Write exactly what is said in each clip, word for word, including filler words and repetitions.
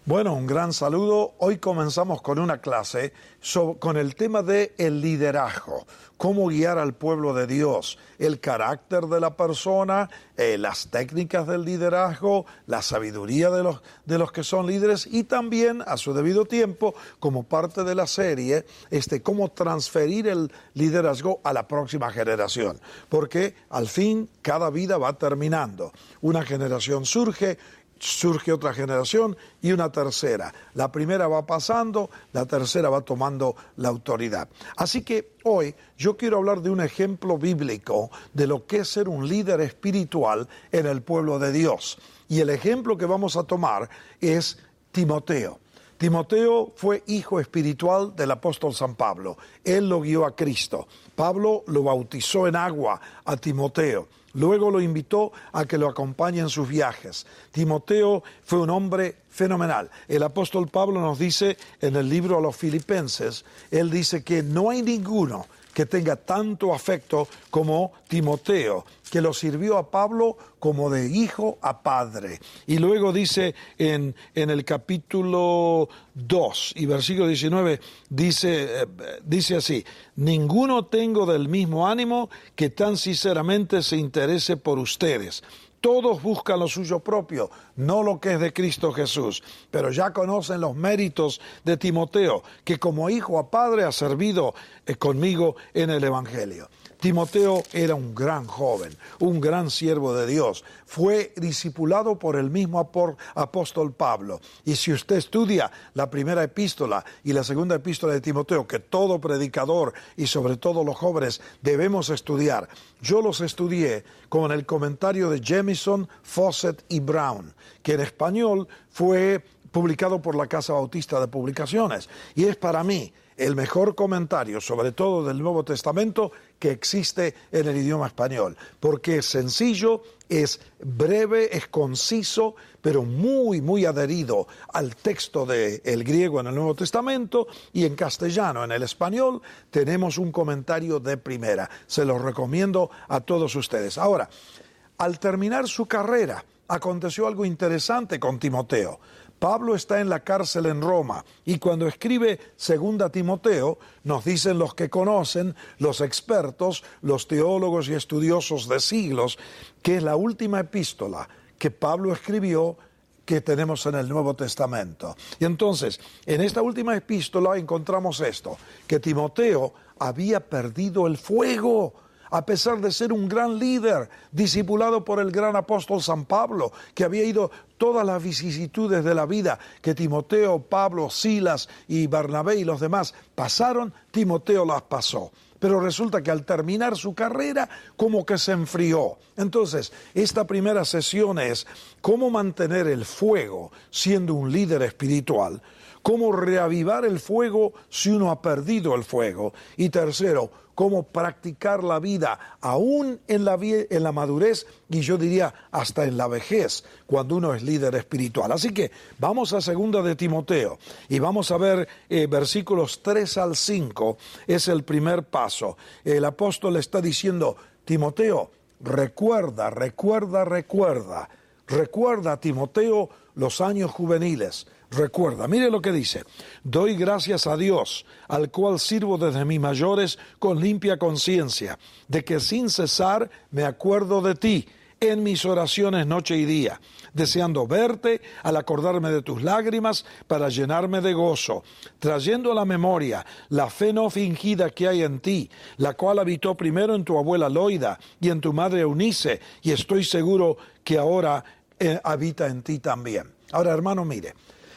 Bueno, un gran saludo. Hoy comenzamos con una clase sobre, con el tema de el liderazgo, cómo guiar al pueblo de Dios, el carácter de la persona, eh, las técnicas del liderazgo, la sabiduría de los, de los que son líderes y también, a su debido tiempo, como parte de la serie, este, cómo transferir el liderazgo a la próxima generación. Porque al fin cada vida va terminando. Una generación surge, surge otra generación y una tercera. La primera va pasando, la tercera va tomando la autoridad. Así que hoy yo quiero hablar de un ejemplo bíblico de lo que es ser un líder espiritual en el pueblo de Dios. Y el ejemplo que vamos a tomar es Timoteo. Timoteo fue hijo espiritual del apóstol San Pablo. Él lo guió a Cristo. Pablo lo bautizó en agua a Timoteo. Luego lo invitó a que lo acompañe en sus viajes. Timoteo fue un hombre fenomenal. El apóstol Pablo nos dice en el libro a los Filipenses, él dice que no hay ninguno que tenga tanto afecto como Timoteo, que lo sirvió a Pablo como de hijo a padre. Y luego dice en, en el capítulo dos y versículo diecinueve, dice, eh, dice así: ninguno tengo del mismo ánimo que tan sinceramente se interese por ustedes. Todos buscan lo suyo propio, no lo que es de Cristo Jesús. Pero ya conocen los méritos de Timoteo, que como hijo a padre ha servido conmigo en el Evangelio. Timoteo era un gran joven, un gran siervo de Dios. Fue discipulado por el mismo apóstol Pablo. Y si usted estudia la primera epístola y la segunda epístola de Timoteo, que todo predicador y sobre todo los jóvenes debemos estudiar, yo los estudié con el comentario de Jamieson, Fawcett y Brown, que en español fue publicado por la Casa Bautista de Publicaciones. Y es para mí el mejor comentario, sobre todo del Nuevo Testamento, que existe en el idioma español, porque es sencillo, es breve, es conciso, pero muy, muy adherido al texto del griego en el Nuevo Testamento, y en castellano, en el español, tenemos un comentario de primera. Se los recomiendo a todos ustedes. Ahora, al terminar su carrera, aconteció algo interesante con Timoteo. Pablo está en la cárcel en Roma y cuando escribe Segunda Timoteo, nos dicen los que conocen, los expertos, los teólogos y estudiosos de siglos, que es la última epístola que Pablo escribió que tenemos en el Nuevo Testamento. Y entonces, en esta última epístola encontramos esto, que Timoteo había perdido el fuego, a pesar de ser un gran líder, discipulado por el gran apóstol San Pablo, que había ido todas las vicisitudes de la vida que Timoteo, Pablo, Silas y Bernabé y los demás pasaron, Timoteo las pasó. Pero resulta que al terminar su carrera, como que se enfrió. Entonces, esta primera sesión es cómo mantener el fuego siendo un líder espiritual, cómo reavivar el fuego si uno ha perdido el fuego. Y tercero, cómo practicar la vida aún en la, en la madurez y yo diría hasta en la vejez cuando uno es líder espiritual. Así que vamos a segunda de Timoteo y vamos a ver eh, versículos tres al cinco, es el primer paso. El apóstol está diciendo: Timoteo, recuerda, recuerda, recuerda, recuerda, Timoteo, los años juveniles. Recuerda, mire lo que dice: doy gracias a Dios, al cual sirvo desde mis mayores con limpia conciencia, de que sin cesar me acuerdo de ti en mis oraciones noche y día, deseando verte al acordarme de tus lágrimas para llenarme de gozo, trayendo a la memoria la fe no fingida que hay en ti, la cual habitó primero en tu abuela Loida y en tu madre Eunice, y estoy seguro que ahora eh, habita en ti también. Ahora, hermano, mire,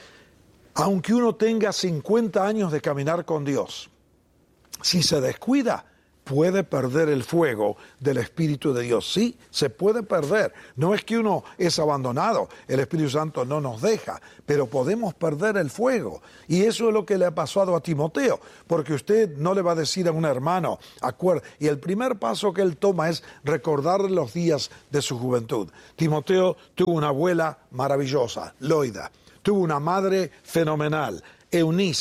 aunque uno tenga cincuenta años de caminar con Dios, si se descuida, puede perder el fuego del Espíritu de Dios. Sí, se puede perder. No es que uno es abandonado, el Espíritu Santo no nos deja, pero podemos perder el fuego. Y eso es lo que le ha pasado a Timoteo, porque usted no le va a decir a un hermano, acuérdate, y el primer paso que él toma es recordarle los días de su juventud. Timoteo tuvo una abuela maravillosa, Loida. Tuvo una madre fenomenal, Eunice.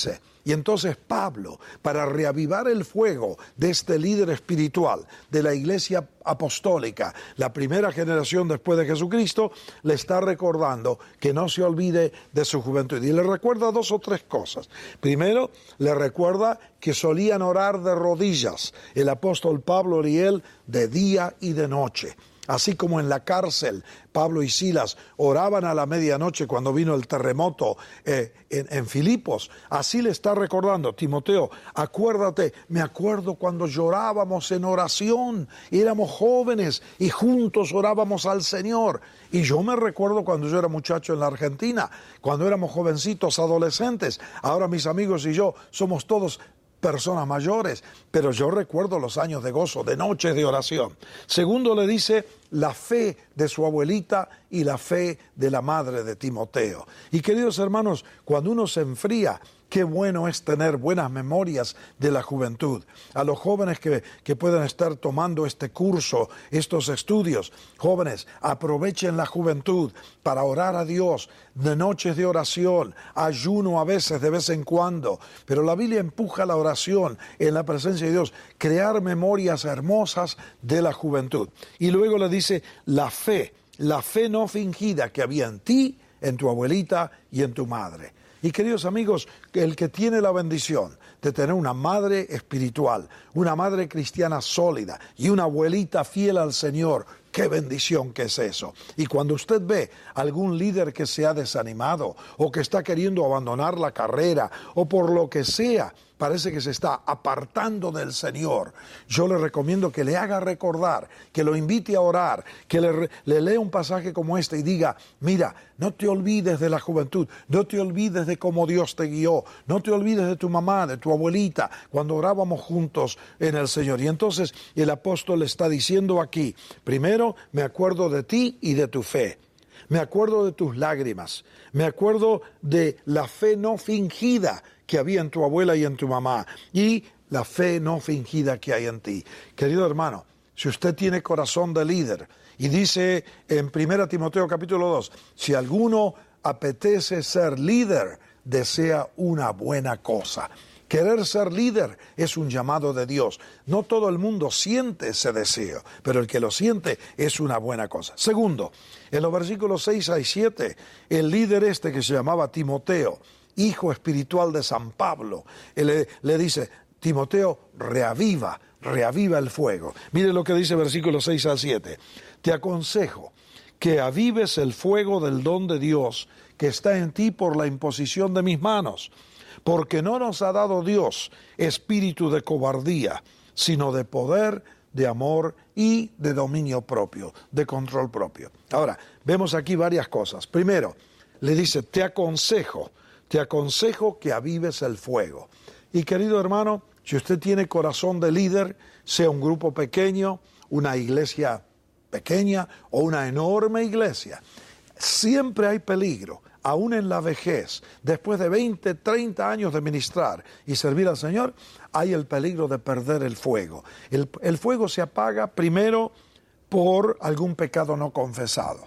Y entonces Pablo, para reavivar el fuego de este líder espiritual de la iglesia apostólica, la primera generación después de Jesucristo, le está recordando que no se olvide de su juventud. Y le recuerda dos o tres cosas. Primero, le recuerda que solían orar de rodillas, el apóstol Pablo y él, de día y de noche. Así como en la cárcel, Pablo y Silas oraban a la medianoche cuando vino el terremoto eh, en, en Filipos, así le está recordando, Timoteo, acuérdate, me acuerdo cuando llorábamos en oración, éramos jóvenes y juntos orábamos al Señor. Y yo me recuerdo cuando yo era muchacho en la Argentina, cuando éramos jovencitos, adolescentes. Ahora mis amigos y yo somos todos personas mayores, pero yo recuerdo los años de gozo, de noches de oración. Segundo, le dice la fe de su abuelita y la fe de la madre de Timoteo. Y queridos hermanos, cuando uno se enfría, qué bueno es tener buenas memorias de la juventud. A los jóvenes que, que pueden estar tomando este curso, estos estudios, jóvenes, aprovechen la juventud para orar a Dios, de noches de oración, ayuno a veces, de vez en cuando. Pero la Biblia empuja la oración en la presencia de Dios, crear memorias hermosas de la juventud. Y luego le dice la fe, la fe no fingida que había en ti, en tu abuelita y en tu madre. Y queridos amigos, el que tiene la bendición de tener una madre espiritual, una madre cristiana sólida y una abuelita fiel al Señor, qué bendición que es eso. Y cuando usted ve algún líder que se ha desanimado o que está queriendo abandonar la carrera o por lo que sea, parece que se está apartando del Señor, yo le recomiendo que le haga recordar, que lo invite a orar, que le, le lea un pasaje como este y diga, mira, no te olvides de la juventud, no te olvides de cómo Dios te guió, no te olvides de tu mamá, de tu abuelita, cuando orábamos juntos en el Señor. Y entonces el apóstol le está diciendo aquí, primero, me acuerdo de ti y de tu fe. Me acuerdo de tus lágrimas, me acuerdo de la fe no fingida que había en tu abuela y en tu mamá, y la fe no fingida que hay en ti. Querido hermano, si usted tiene corazón de líder, y dice en primera Timoteo capítulo dos, si alguno apetece ser líder, desea una buena cosa. Querer ser líder es un llamado de Dios. No todo el mundo siente ese deseo, pero el que lo siente es una buena cosa. Segundo, en los versículos seis a siete, el líder este que se llamaba Timoteo, hijo espiritual de San Pablo, le, le dice, Timoteo, reaviva, reaviva el fuego. Mire lo que dice versículos seis al siete. Te aconsejo que avives el fuego del don de Dios que está en ti por la imposición de mis manos. Porque no nos ha dado Dios espíritu de cobardía, sino de poder, de amor y de dominio propio, de control propio. Ahora, vemos aquí varias cosas. Primero, le dice, te aconsejo, te aconsejo que avives el fuego. Y querido hermano, si usted tiene corazón de líder, sea un grupo pequeño, una iglesia pequeña o una enorme iglesia, siempre hay peligro. Aún en la vejez, después de veinte, treinta años de ministrar y servir al Señor, hay el peligro de perder el fuego. El, el fuego se apaga primero por algún pecado no confesado.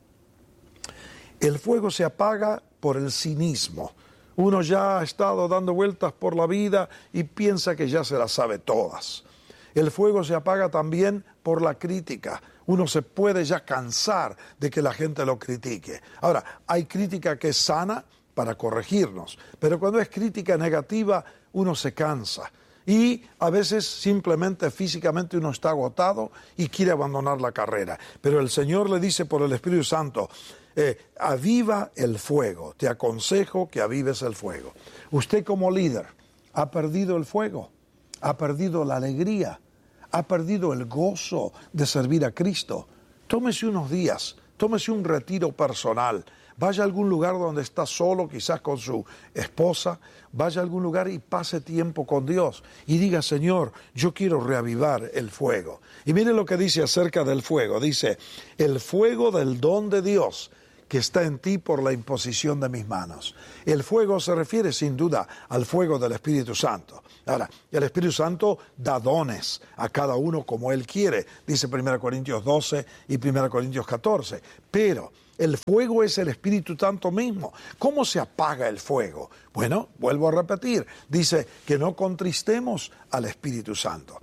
El fuego se apaga por el cinismo. Uno ya ha estado dando vueltas por la vida y piensa que ya se las sabe todas. El fuego se apaga también por la crítica. Uno se puede ya cansar de que la gente lo critique. Ahora, hay crítica que es sana para corregirnos, pero cuando es crítica negativa, uno se cansa. Y a veces simplemente físicamente uno está agotado y quiere abandonar la carrera. Pero el Señor le dice por el Espíritu Santo, eh, aviva el fuego, te aconsejo que avives el fuego. Usted como líder ha perdido el fuego, ha perdido la alegría, ha perdido el gozo de servir a Cristo. Tómese unos días, tómese un retiro personal, vaya a algún lugar donde está solo, quizás con su esposa, vaya a algún lugar y pase tiempo con Dios y diga, Señor, yo quiero reavivar el fuego. Y mire lo que dice acerca del fuego, dice, el fuego del don de Dios que está en ti por la imposición de mis manos. El fuego se refiere sin duda al fuego del Espíritu Santo. Ahora, el Espíritu Santo da dones a cada uno como Él quiere, dice primera Corintios doce y primera Corintios catorce, pero El fuego es el Espíritu Santo mismo. ¿Cómo se apaga el fuego? Bueno, vuelvo a repetir, dice que no contristemos al Espíritu Santo.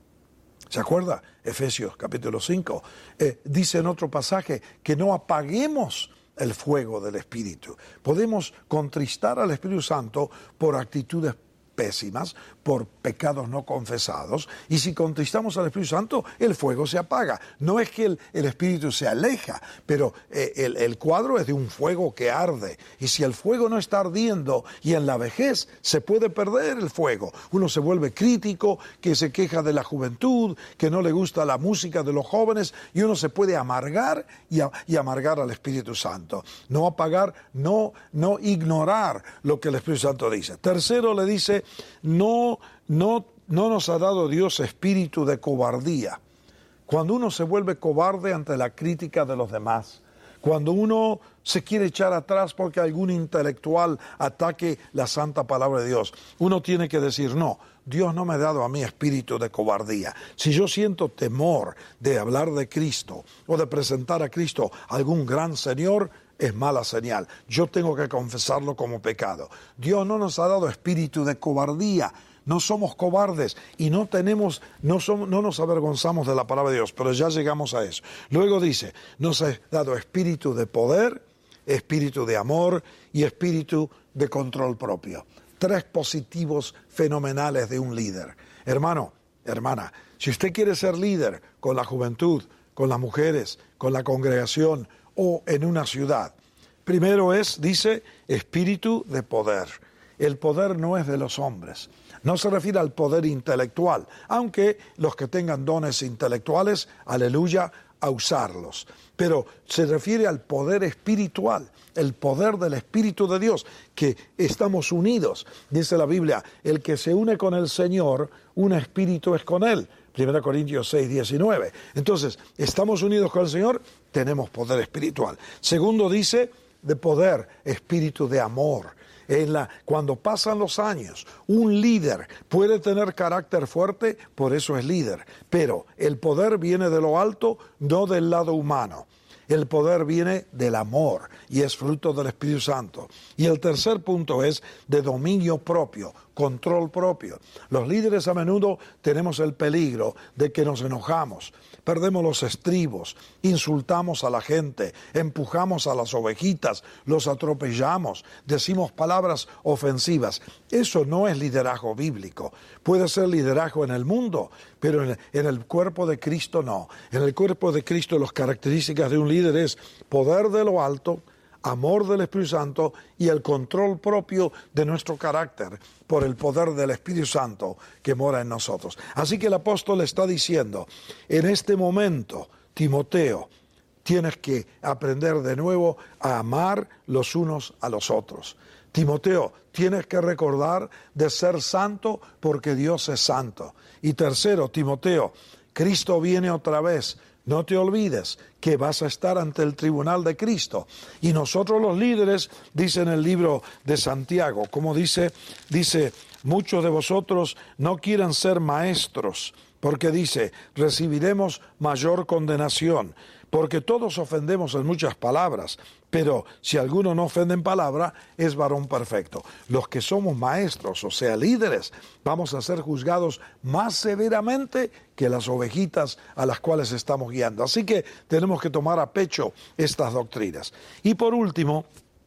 ¿Se acuerda? Efesios capítulo cinco. Eh, dice en otro pasaje que no apaguemos el fuego del Espíritu. Podemos contristar al Espíritu Santo por actitudes pésimas, por pecados no confesados, y si contristamos al Espíritu Santo, el fuego se apaga. No es que el, el Espíritu se aleja, pero eh, el, el cuadro es de un fuego que arde, y si el fuego no está ardiendo, y en la vejez se puede perder el fuego. Uno se vuelve crítico, que se queja de la juventud, que no le gusta la música de los jóvenes, y uno se puede amargar y, a, y amargar al Espíritu Santo. No apagar, no, no ignorar lo que el Espíritu Santo dice. Tercero le dice, no, no, no nos ha dado Dios espíritu de cobardía. Cuando uno se vuelve cobarde ante la crítica de los demás, cuando uno se quiere echar atrás porque algún intelectual ataque la santa palabra de Dios, uno tiene que decir, no, Dios no me ha dado a mí espíritu de cobardía. Si yo siento temor de hablar de Cristo o de presentar a Cristo a algún gran Señor, es mala señal. Yo tengo que confesarlo como pecado. Dios no nos ha dado espíritu de cobardía. No somos cobardes y no tenemos, no somos, no nos avergonzamos de la palabra de Dios, pero ya llegamos a eso. Luego dice, nos ha dado espíritu de poder, espíritu de amor y espíritu de control propio. Tres positivos fenomenales de un líder. Hermano, hermana, si usted quiere ser líder con la juventud, con las mujeres, con la congregación o en una ciudad, primero es, dice, espíritu de poder. El poder no es de los hombres. No se refiere al poder intelectual, aunque los que tengan dones intelectuales, aleluya, a usarlos. Pero se refiere al poder espiritual, el poder del Espíritu de Dios, que estamos unidos. Dice la Biblia, el que se une con el Señor, un espíritu es con Él. primera Corintios seis, diecinueve. Entonces, estamos unidos con el Señor, tenemos poder espiritual. Segundo dice, de poder, espíritu de amor. En la, cuando pasan los años, un líder puede tener carácter fuerte, por eso es líder. Pero el poder viene de lo alto, no del lado humano. El poder viene del amor y es fruto del Espíritu Santo. Y el tercer punto es de dominio propio, control propio. Los líderes a menudo tenemos el peligro de que nos enojamos, perdemos los estribos, insultamos a la gente, empujamos a las ovejitas, los atropellamos, decimos palabras ofensivas. Eso no es liderazgo bíblico. Puede ser liderazgo en el mundo, pero en, en el cuerpo de Cristo no. En el cuerpo de Cristo las características de un líder es poder de lo alto, amor del Espíritu Santo y el control propio de nuestro carácter por el poder del Espíritu Santo que mora en nosotros. Así que el apóstol está diciendo, en este momento, Timoteo, tienes que aprender de nuevo a amar los unos a los otros. Timoteo, tienes que recordar de ser santo porque Dios es santo. Y tercero, Timoteo, Cristo viene otra vez. No te olvides que vas a estar ante el tribunal de Cristo. Y nosotros los líderes, dice en el libro de Santiago, como dice, dice, muchos de vosotros no quieran ser maestros, porque dice, recibiremos mayor condenación, porque todos ofendemos en muchas palabras, pero si alguno no ofende en palabra, es varón perfecto. Los que somos maestros, o sea, líderes, vamos a ser juzgados más severamente que las ovejitas a las cuales estamos guiando. Así que tenemos que tomar a pecho estas doctrinas. Y por último,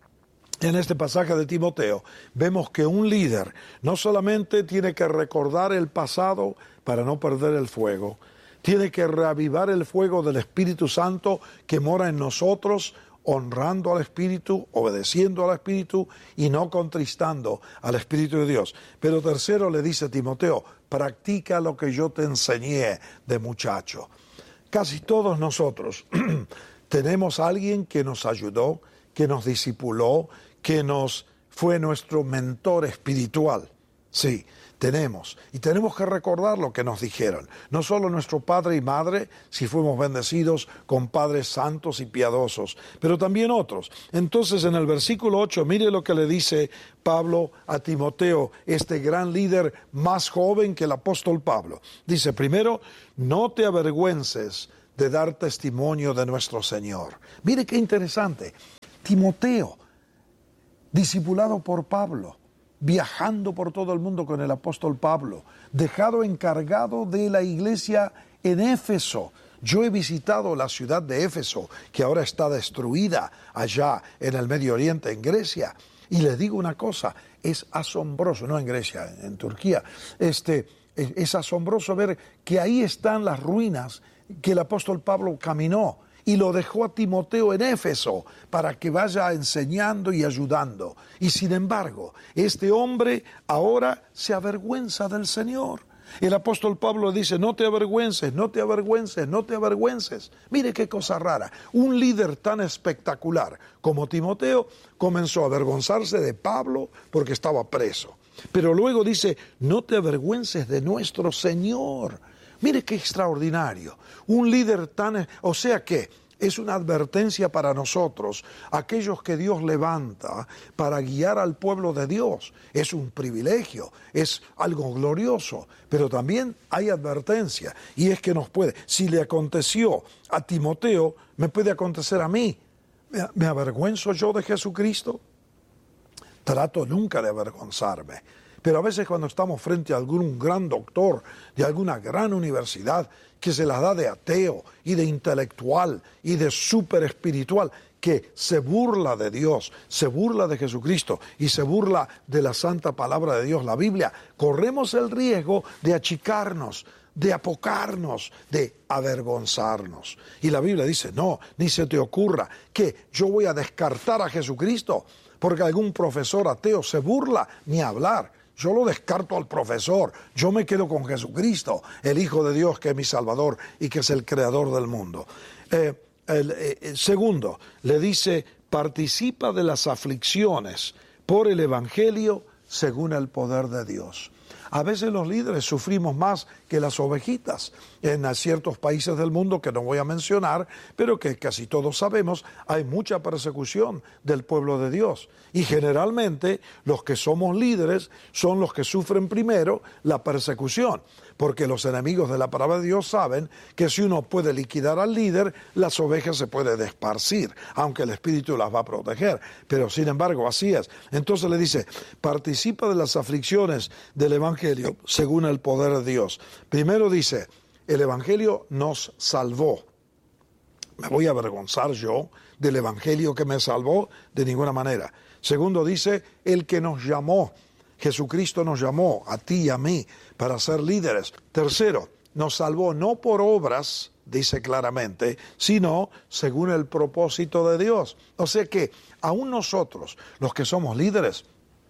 en este pasaje de Timoteo, vemos que un líder no solamente tiene que recordar el pasado para no perder el fuego, tiene que reavivar el fuego del Espíritu Santo que mora en nosotros, honrando al Espíritu, obedeciendo al Espíritu y no contristando al Espíritu de Dios. Pero tercero le dice a Timoteo, practica lo que yo te enseñé de muchacho. Casi todos nosotros tenemos a alguien que nos ayudó, que nos discipuló, que nos fue nuestro mentor espiritual. Sí, tenemos. Y tenemos que recordar lo que nos dijeron. No solo nuestro padre y madre, si fuimos bendecidos con padres santos y piadosos, pero también otros. Entonces, en el versículo ocho, mire lo que le dice Pablo a Timoteo, este gran líder más joven que el apóstol Pablo. Dice, primero, no te avergüences de dar testimonio de nuestro Señor. Mire qué interesante. Timoteo, discipulado por Pablo, viajando por todo el mundo con el apóstol Pablo, dejado encargado de la iglesia en Éfeso. Yo he visitado la ciudad de Éfeso, que ahora está destruida allá en el Medio Oriente, en Grecia. Y les digo una cosa, es asombroso, no en Grecia, en Turquía, este, es asombroso ver que ahí están las ruinas que el apóstol Pablo caminó y lo dejó a Timoteo en Éfeso para que vaya enseñando y ayudando. Y sin embargo, este hombre ahora se avergüenza del Señor. El apóstol Pablo dice, no te avergüences, no te avergüences, no te avergüences. Mire qué cosa rara. Un líder tan espectacular como Timoteo comenzó a avergonzarse de Pablo porque estaba preso. Pero luego dice, no te avergüences de nuestro Señor. Mire qué extraordinario. Un líder tan... O sea que es una advertencia para nosotros, aquellos que Dios levanta para guiar al pueblo de Dios. Es un privilegio, es algo glorioso, pero también hay advertencia. Y es que nos puede, si le aconteció a Timoteo, me puede acontecer a mí. ¿Me, me avergüenzo yo de Jesucristo? Trato nunca de avergonzarme. Pero a veces cuando estamos frente a algún gran doctor de alguna gran universidad que se las da de ateo y de intelectual y de súper espiritual, que se burla de Dios, se burla de Jesucristo y se burla de la santa palabra de Dios, la Biblia, corremos el riesgo de achicarnos, de apocarnos, de avergonzarnos. Y la Biblia dice, no, ni se te ocurra que yo voy a descartar a Jesucristo porque algún profesor ateo se burla, ni hablar. Yo lo descarto al profesor, yo me quedo con Jesucristo, el Hijo de Dios que es mi Salvador y que es el Creador del mundo. Eh, el, eh, segundo, le dice, participa de las aflicciones por el Evangelio según el poder de Dios. A veces los líderes sufrimos más que las ovejitas. En ciertos países del mundo que no voy a mencionar, pero que casi todos sabemos, hay mucha persecución del pueblo de Dios. Y generalmente los que somos líderes son los que sufren primero la persecución, porque los enemigos de la palabra de Dios saben que si uno puede liquidar al líder, las ovejas se pueden esparcir, aunque el Espíritu las va a proteger. Pero sin embargo, así es. Entonces le dice, participa de las aflicciones del Evangelio según el poder de Dios. Primero dice, el Evangelio nos salvó. ¿Me voy a avergonzar yo del Evangelio que me salvó? De ninguna manera. Segundo dice, el que nos llamó. Jesucristo nos llamó a ti y a mí para ser líderes. Tercero, nos salvó no por obras, dice claramente, sino según el propósito de Dios. O sea que aún nosotros, los que somos líderes,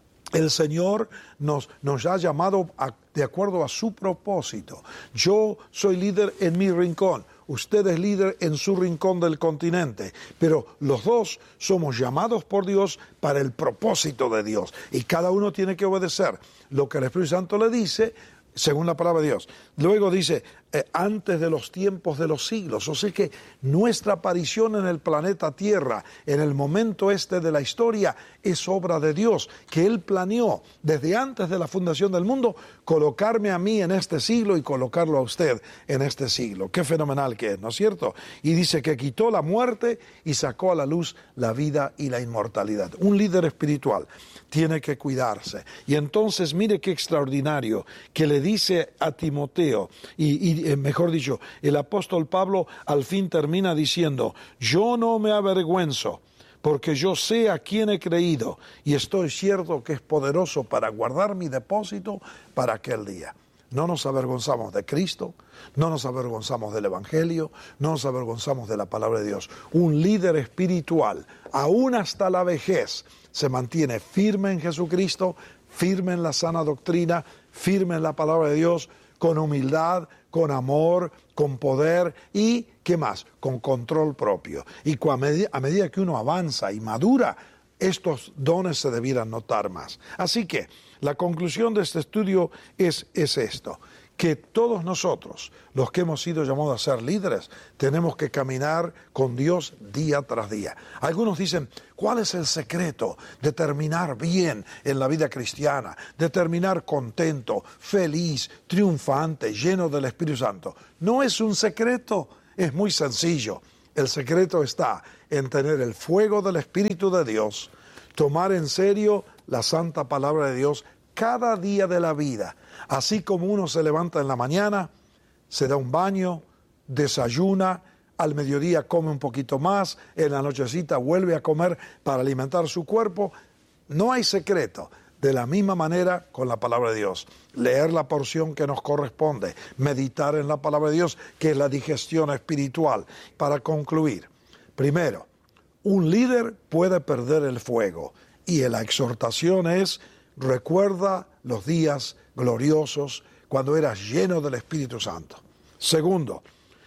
el Señor nos, nos ha llamado a, de acuerdo a su propósito. Yo soy líder en mi rincón, usted es líder en su rincón del continente, pero los dos somos llamados por Dios para el propósito de Dios. Y cada uno tiene que obedecer lo que el Espíritu Santo le dice, según la palabra de Dios. Luego dice, eh, antes de los tiempos de los siglos. O sea que nuestra aparición en el planeta Tierra, en el momento este de la historia, es obra de Dios, que Él planeó desde antes de la fundación del mundo, colocarme a mí en este siglo y colocarlo a usted en este siglo. Qué fenomenal que es, ¿no es cierto? Y dice que quitó la muerte y sacó a la luz la vida y la inmortalidad. Un líder espiritual tiene que cuidarse. Y entonces mire qué extraordinario que le dice a Timoteo, y, y eh, mejor dicho, el apóstol Pablo al fin termina diciendo, yo no me avergüenzo, porque yo sé a quién he creído, y estoy cierto que es poderoso para guardar mi depósito para aquel día. No nos avergonzamos de Cristo, no nos avergonzamos del Evangelio, no nos avergonzamos de la palabra de Dios. Un líder espiritual, aún hasta la vejez, se mantiene firme en Jesucristo, firme en la sana doctrina, firme en la palabra de Dios, con humildad, con amor, con poder y, ¿qué más? Con control propio. Y a medida, a medida que uno avanza y madura, estos dones se debieran notar más. Así que la conclusión de este estudio es, es esto, que todos nosotros, los que hemos sido llamados a ser líderes, tenemos que caminar con Dios día tras día. Algunos dicen, ¿cuál es el secreto de terminar bien en la vida cristiana? De terminar contento, feliz, triunfante, lleno del Espíritu Santo. No es un secreto. Es muy sencillo. El secreto está en tener el fuego del Espíritu de Dios, tomar en serio la santa palabra de Dios cada día de la vida. Así como uno se levanta en la mañana, se da un baño, desayuna, al mediodía come un poquito más, en la nochecita vuelve a comer para alimentar su cuerpo. No hay secreto. De la misma manera con la palabra de Dios. Leer la porción que nos corresponde, meditar en la palabra de Dios, que es la digestión espiritual. Para concluir, primero, un líder puede perder el fuego y la exhortación es: recuerda los días gloriosos cuando eras lleno del Espíritu Santo. Segundo,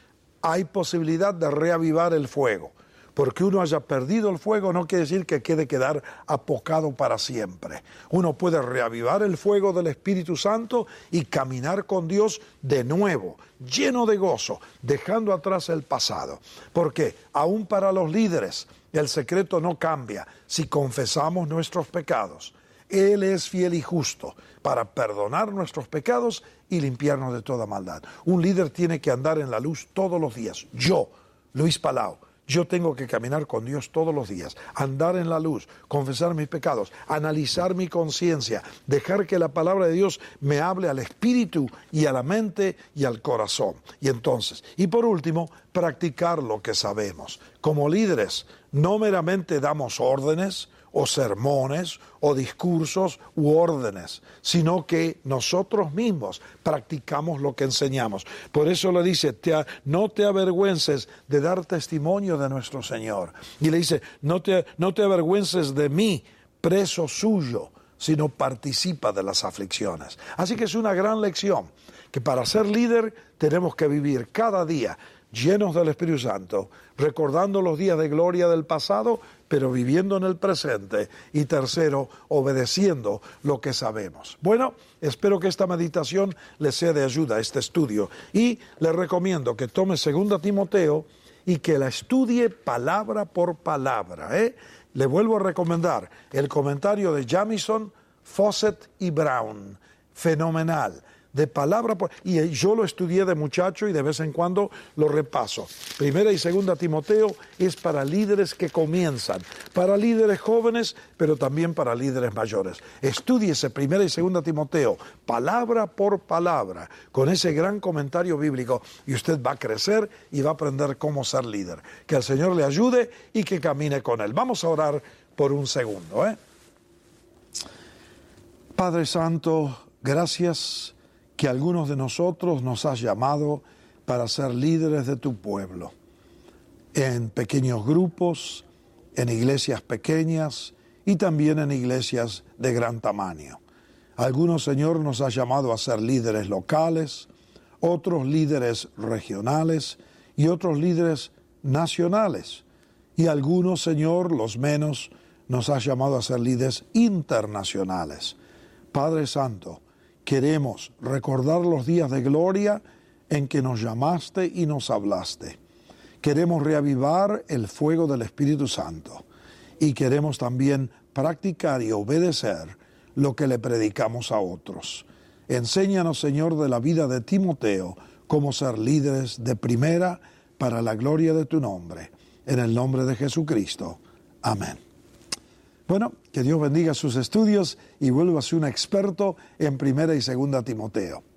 hay posibilidad de reavivar el fuego. Porque uno haya perdido el fuego no quiere decir que quede quedar apocado para siempre. Uno puede reavivar el fuego del Espíritu Santo y caminar con Dios de nuevo, lleno de gozo, dejando atrás el pasado. Porque aún para los líderes el secreto no cambia si confesamos nuestros pecados. Él es fiel y justo para perdonar nuestros pecados y limpiarnos de toda maldad. Un líder tiene que andar en la luz todos los días. Yo, Luis Palau, yo tengo que caminar con Dios todos los días, andar en la luz, confesar mis pecados, analizar mi conciencia, dejar que la palabra de Dios me hable al espíritu y a la mente y al corazón. Y entonces, y por último, practicar lo que sabemos. Como líderes, no meramente damos órdenes o sermones o discursos u órdenes, sino que nosotros mismos practicamos lo que enseñamos. Por eso le dice, te, no te avergüences de dar testimonio de nuestro Señor. Y le dice, no te, no te avergüences de mí, preso suyo, sino participa de las aflicciones. Así que es una gran lección, que para ser líder tenemos que vivir cada día llenos del Espíritu Santo, recordando los días de gloria del pasado, pero viviendo en el presente. Y tercero, obedeciendo lo que sabemos. Bueno, espero que esta meditación le sea de ayuda a este estudio. Y le recomiendo que tome segunda Timoteo y que la estudie palabra por palabra. ¿eh? Le vuelvo a recomendar el comentario de Jamieson, Fawcett y Brown. Fenomenal. De palabra por... Y yo lo estudié de muchacho y de vez en cuando lo repaso. Primera y segunda Timoteo es para líderes que comienzan, para líderes jóvenes, pero también para líderes mayores. Estúdiese primera y segunda Timoteo, palabra por palabra, con ese gran comentario bíblico, y usted va a crecer y va a aprender cómo ser líder. Que el Señor le ayude y que camine con Él. Vamos a orar por un segundo. ¿eh? Padre Santo, gracias que algunos de nosotros nos has llamado para ser líderes de tu pueblo, en pequeños grupos, en iglesias pequeñas y también en iglesias de gran tamaño. Algunos, Señor, nos has llamado a ser líderes locales, otros líderes regionales y otros líderes nacionales. Y algunos, Señor, los menos, nos has llamado a ser líderes internacionales. Padre Santo, queremos recordar los días de gloria en que nos llamaste y nos hablaste. Queremos reavivar el fuego del Espíritu Santo y queremos también practicar y obedecer lo que le predicamos a otros. Enséñanos, Señor, de la vida de Timoteo, cómo ser líderes de primera para la gloria de tu nombre. En el nombre de Jesucristo. Amén. Bueno, que Dios bendiga sus estudios y vuélvase un experto en primera y segunda Timoteo.